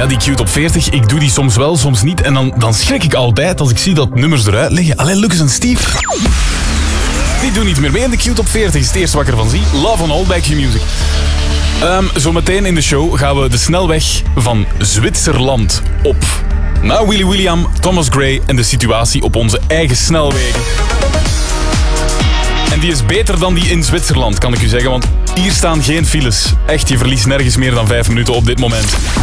Ja, die Q-top 40, ik doe die soms wel, soms niet. En dan schrik ik altijd als ik zie dat nummers eruit liggen. Allee, Lucas en Steve, die doen niet meer mee in de Q-top 40. Is het eerste wat ik ervan zie. Love on Hold bij Q-Music. Zometeen in de show gaan we de snelweg van Zwitserland op. Na Willy William, Thomas Gray en de situatie op onze eigen snelwegen. En die is beter dan die in Zwitserland, kan ik u zeggen. Want hier staan geen files. Echt, je verliest nergens meer dan 5 minuten op dit moment.